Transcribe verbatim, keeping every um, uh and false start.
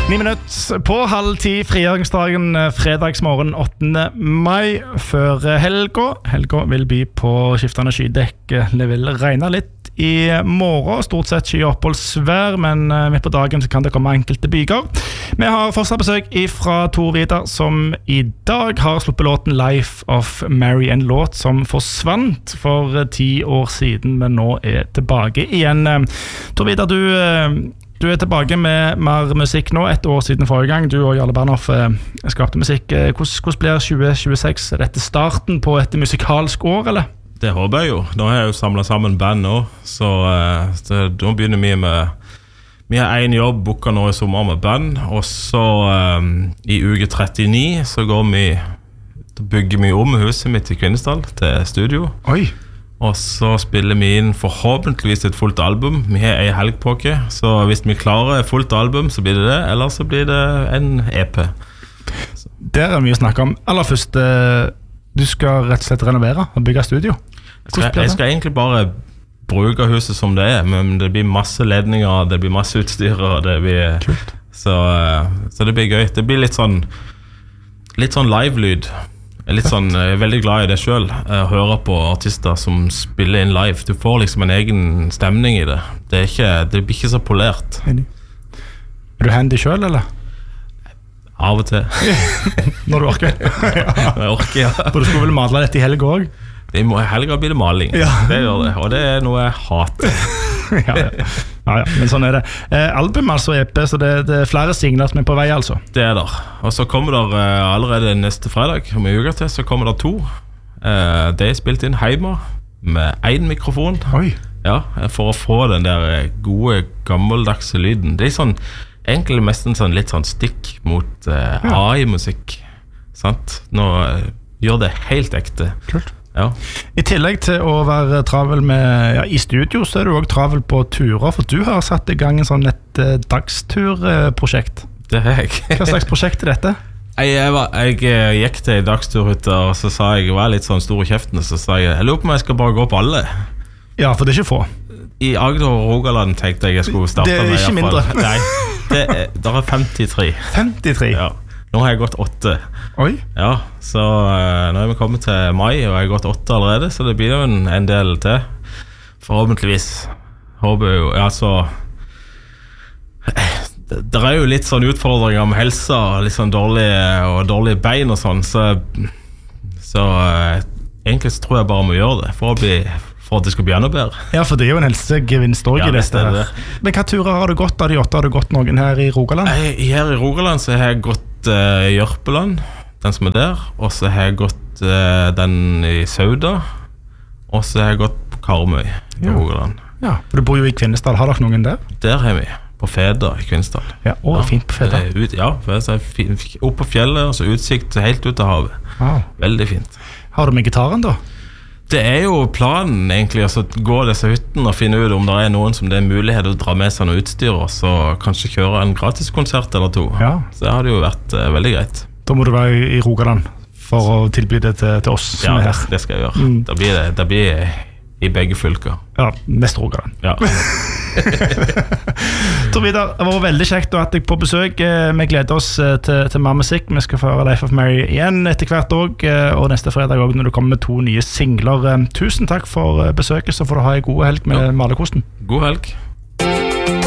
Ni minutter på halv ti, frigjøringsdagen, fredagsmorgen åttende mai, før helga. Helga vil by på skiftende skydekk. Det vil regne litt i morgen, stort sett sky oppholdsvær, men midt på dagen kan det komme enkelte byger. Vi har fortsatt besøk fra Tor Vidar, som i dag har sluppet låten Life of Mary, en låt som forsvant for ti år siden, men nå er tilbake igjen. Tor Vidar, du... Du er tilbake med mer musikk nå, et år siden forrige gang. Du og Jarle Bernhoff eh, skapte musikk. Hvordan, hvordan blir tjue tjueseks? Er dette starten på et musikalsk år, eller? Det håper jeg jo. Nå har jeg jo samlet sammen band nå, så, eh, så da begynner vi med... Vi har en jobb, booket nå i sommer med band, og så eh, i uke trettini så går vi... Da bygger vi om huset mitt i Kvinesdal til studio. Oi! Og så spiller vi inn forhåpentligvis et fullt album. Vi har en helg på oss, så hvis vi klarer et fullt album, så blir det det, eller så blir det en E P. Der er mye å snakke om. Aller først, du skal rett og slett renovere og bygge studio. Jeg skal, jeg skal egentlig bare bruke huset som det er, men det blir masse ledninger, det blir masse utstyr, og det blir... Kult. Så, så det blir gøy. Det blir litt sånn, litt sånn live-lyd. Jeg er litt sånn, jeg er veldig glad i det selv, å høre på artister som spiller inn live. Du får liksom en egen stemning i det. Det, er ikke, det blir ikke så polert. Er du handy selv, eller? Av og til. Når du orker? Ja. Jeg orker, ja. For du skulle vel male dette i helga også? I helga blir det maling, ja. Det gjør det, og det er noe jeg hater. ja, ja. Ja, ja, men sånn er det. eh, Album, altså E P, så det, det er flere singler som er på vei, altså. Det er der, og så kommer der eh, allerede neste fredag, om en uke til, så kommer der to. eh, Det er spilt inn hjemme med en mikrofon. Oi. Ja, for å få den der gode, gammeldagse lyden. Det er sånn, egentlig mest en sånn litt sånn stikk mot eh, ja. A I-musikk. Sant? Nå eh, gjør det helt ekte. Kult. Ja. I tillegg til å være travel med, ja, i studio, så er du også travel på turer, for du har satt i gang en sånn et uh, dagsturprosjekt. Det er jeg. Hva slags prosjekt er dette? Jeg, jeg, var, jeg gikk til en dagsturhytte, og så sa jeg, jeg var litt sånn stor i kjeften, så sa jeg, jeg lurer på om jeg skal bare gå på alle. Ja, for det er ikke få. I Agder og Rogaland tenkte jeg jeg skulle starte med. Det er ikke med, mindre. Nei, det er, der er femtitre. femtitre? Ja. Nå har jeg gått åtte. Oi. Ja, så uh, nå er vi kommet til mai, og jeg har gått åtte allerede, så det blir jo en, en del til. Forhåpentligvis. Håper jeg jo, ja, så... Det, det er jo litt sånn utfordringer med helsa, litt sånn dårlige, og dårlige bein og sånn, så... Så uh, egentlig så tror jeg bare må gjøre det, for å bli... For at det skal bli enda bedre. Ja, for det er jo en helsegevinst også ja, i dette her. Det. Men hva turer har du gått av de åtte? Har du gått noen her i Rogaland? Jeg, her i Rogaland så har jeg gått uh, i Jørpeland, den som er der. Og så har jeg gått uh, den i Sauda. Og så har jeg gått på Karmøy i ja. Rogaland. Ja, for du bor jo i Kvinesdal. Har dere noen der? Der har vi, på Feda i Kvinesdal. Ja, å, ja. Fint på Feda. Ut, ja, opp på fjellet, og så utsikt helt ut av havet. Wow. Veldig fint. Har du med gitaren da? Det er jo planen egentlig, å gå disse hyttene og finne ut om det er noen som det er mulighet å dra med seg noe utstyr, og så kanskje kjøre en gratis konsert eller to. Ja. Så det hadde jo vært uh, veldig greit. Da må du være i Rogaland for å tilby det til, til oss som ja, er her. Ja, det skal jeg gjøre. Mm. Da blir det, da blir det i begge fylker. Ja, mest Rogaland. Ja. Tor Vidar, det var veldig kjekt å ha deg på besøk. Vi gleder oss til, til mer musikk. Vi skal få høre Life of Mary igjen etter hvert også, og neste fredag også når du kommer med to nye singler. Tusen takk for besøket, så får du ha en god helg med ja. Malerkosten. God helg.